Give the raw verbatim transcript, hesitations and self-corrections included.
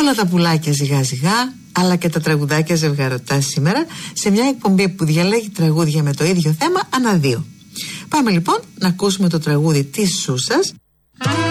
όλα τα πουλάκια σιγά σιγά, αλλά και τα τραγουδάκια ζευγαρωτά σήμερα, σε μια εκπομπή που διαλέγει τραγούδια με το ίδιο θέμα ανά δύο. Πάμε λοιπόν να ακούσουμε το τραγούδι της Σούσας.